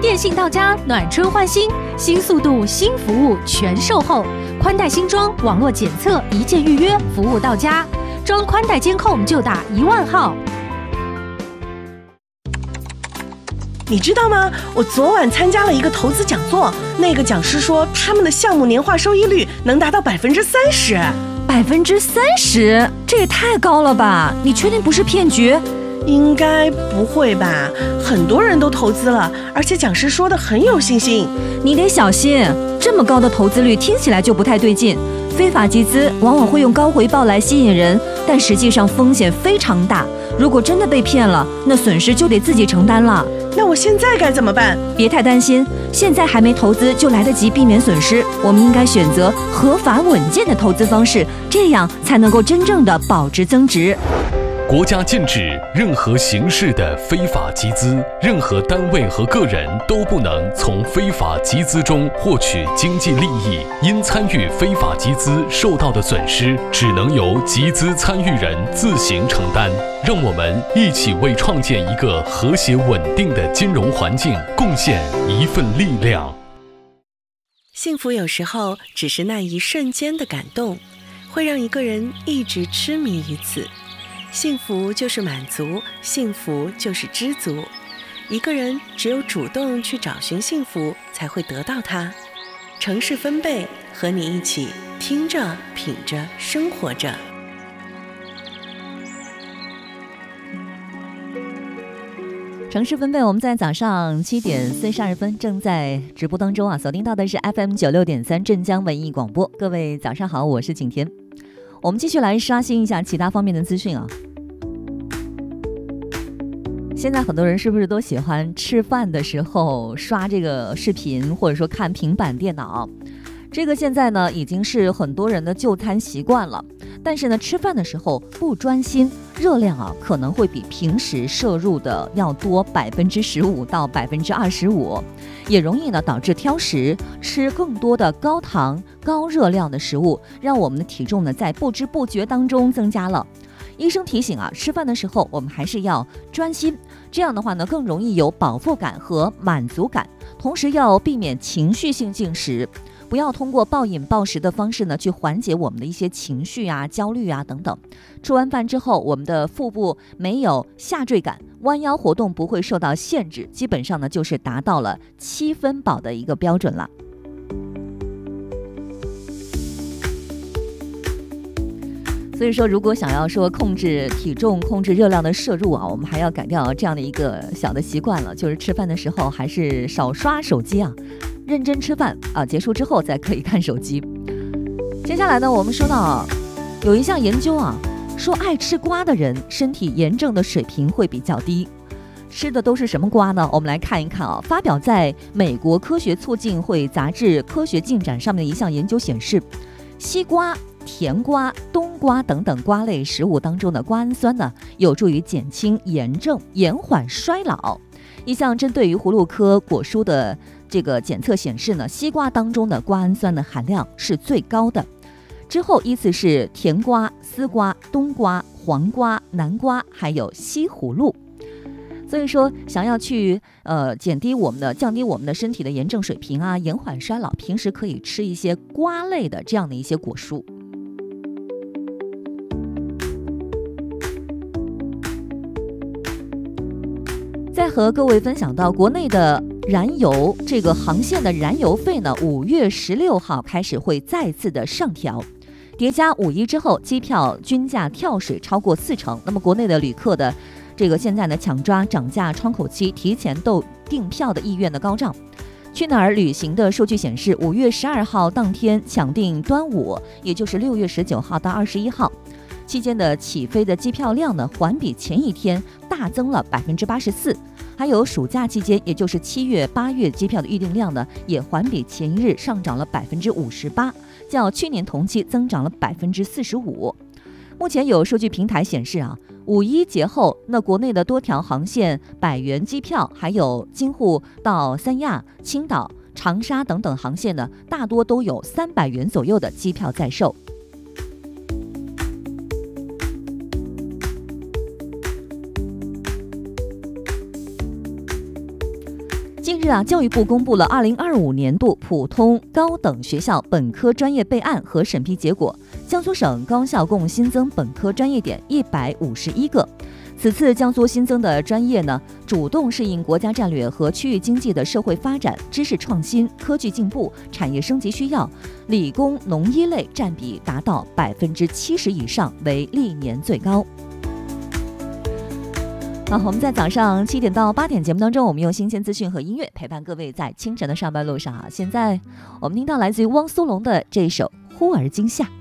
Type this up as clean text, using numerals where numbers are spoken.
电信到家，暖春换新，新速度、新服务全售后，宽带新装，网络检测，一键预约，服务到家。装宽带监控就打10000号。 你知道吗？我昨晚参加了一个投资讲座，那个讲师说他们的项目年化收益率能达到30%。 30%？这也太高了吧？你确定不是骗局？ 应该不会吧？很多人都投资了，而且讲师说的很有信心。 你得小心，这么高的投资率听起来就不太对劲。非法集资往往会用高回报来吸引人，但实际上风险非常大。如果真的被骗了，那损失就得自己承担了。 那我现在该怎么办？ 别太担心，现在还没投资就来得及避免损失。我们应该选择合法稳健的投资方式，这样才能够真正的保值增值。 国家禁止任何形式的非法集资，任何单位和个人都不能从非法集资中获取经济利益。因参与非法集资受到的损失，只能由集资参与人自行承担。让我们一起为创建一个和谐稳定的金融环境贡献一份力量。 幸福有时候只是那一瞬间的感动，会让一个人一直痴迷于此。幸福就是满足，幸福就是知足。一个人只有主动去找寻幸福，才会得到它。城市分贝和你一起听着、品着、生活着。 城市分贝，我们在早上7点42分正在直播当中啊，锁定到的是 FM 96.3镇江文艺广播。各位早上好，我是景甜。我们继续来刷新一下其他方面的资讯啊。现在很多人是不是都喜欢吃饭的时候刷这个视频，或者说看平板电脑？这个现在呢已经是很多人的就餐习惯了。但是呢，吃饭的时候不专心，热量啊可能会比平时摄入的要多15%到25%，也容易呢导致挑食，吃更多的高糖、高热量的食物，让我们的体重呢在不知不觉当中增加了。医生提醒啊，吃饭的时候我们还是要专心，这样的话呢更容易有饱腹感和满足感，同时要避免情绪性进食。不要通过暴饮暴食的方式呢，去缓解我们的一些情绪啊、焦虑啊等等。吃完饭之后，我们的腹部没有下坠感，弯腰活动不会受到限制，基本上呢就是达到了7分饱的一个标准了。所以说，如果想要说控制体重、控制热量的摄入啊，我们还要改掉这样的一个小的习惯了，就是吃饭的时候还是少刷手机啊。认真吃饭啊，结束之后再可以看手机。接下来呢，我们说到有一项研究啊，说爱吃瓜的人身体炎症的水平会比较低。吃的都是什么瓜呢？我们来看一看啊，发表在美国科学促进会杂志科学进展上面的一项研究显示，西瓜、甜瓜、冬瓜等等瓜类食物当中的瓜氨酸呢，有助于减轻炎症、延缓衰老。一项针对于葫芦科果蔬的这个检测显示呢，西瓜当中的瓜氨酸的含量是最高的，之后依次是甜瓜、丝瓜、冬瓜、黄瓜、南瓜，还有西葫芦。所以说，想要去降低我们的身体的炎症水平啊，延缓衰老，平时可以吃一些瓜类的这样的一些果蔬。再和各位分享到国内的燃油这个航线的燃油费呢，5月16号开始会再次的上调，叠加5·1之后，机票均价跳水超过40%。那么国内的旅客的这个现在呢抢抓涨价窗口期，提前订票的意愿的高涨。去哪儿旅行的数据显示，5月12号当天抢订端午，也就是6月19号到21号。期间的起飞的机票量呢，环比前一天大增了84%，还有暑假期间，也就是7月、8月机票的预订量呢，也环比前一日上涨了58%，较去年同期增长了45%。目前有数据平台显示啊，5·1节后，那国内的多条航线100元机票，还有京沪到三亚、青岛、长沙等等航线呢，大多都有300元左右的机票在售。 近日教育部公布了2025年度普通高等学校本科专业备案和审批结果，江苏省高校共新增本科专业点151个。此次江苏新增的专业呢，主动适应国家战略和区域经济的社会发展、知识创新、科技进步、产业升级需要，理工农医类占比达到70%以上，为历年最高。好，我们在早上7点到8点节目当中，我们用新鲜资讯和音乐陪伴各位在清晨的上班路上。现在我们听到来自于汪苏泷的这一首《忽而今夏》。